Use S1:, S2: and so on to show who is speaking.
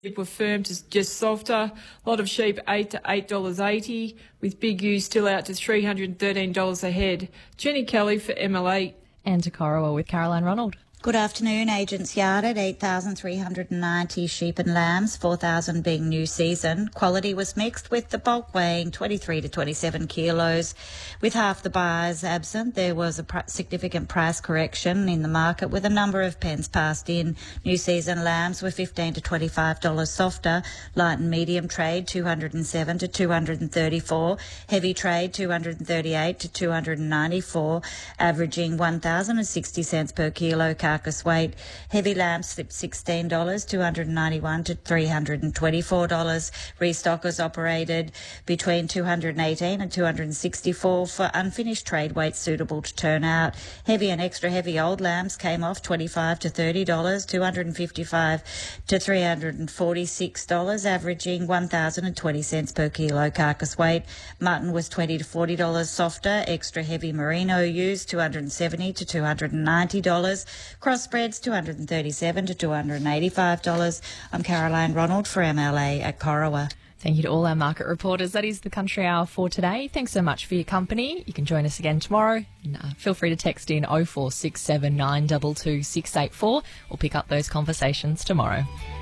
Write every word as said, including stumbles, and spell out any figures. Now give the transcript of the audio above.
S1: Sheep were firm to just softer. A lot of sheep eight to eight dollars eighty, with big ewes still out to three hundred thirteen dollars a head. Jenny Kelly for M L A.
S2: And to Corowa with Caroline Ronald.
S3: Good afternoon. Agents yarded eight thousand three hundred ninety sheep and lambs, four thousand being new season. Quality was mixed, with the bulk weighing twenty-three to twenty-seven kilos. With half the buyers absent, there was a pr- significant price correction in the market, with a number of pens passed in. New season lambs were fifteen to twenty-five dollars softer. Light and medium trade two hundred seven to two hundred thirty-four. Heavy trade two hundred thirty-eight to two hundred ninety-four, averaging one thousand sixty cents per kilo. Carcass weight. Heavy lambs slipped sixteen dollars, two hundred ninety-one to three hundred twenty-four dollars. Restockers operated between two hundred eighteen and two hundred sixty-four for unfinished trade weights suitable to turn out. Heavy and extra heavy old lambs came off twenty-five to thirty dollars, two hundred fifty-five to three hundred forty-six dollars, averaging one thousand twenty cents per kilo. Carcass weight. Mutton was twenty to forty dollars softer. Extra heavy merino ewes two hundred seventy to two hundred ninety dollars. Crossbreds two hundred thirty-seven to two hundred eighty-five dollars. I'm Caroline Ronald for M L A at Corowa.
S2: Thank you to all our market reporters. That is the Country Hour for today. Thanks so much for your company. You can join us again tomorrow. And, uh, feel free to text in oh four six seven nine two two six eight four. We'll pick up those conversations tomorrow.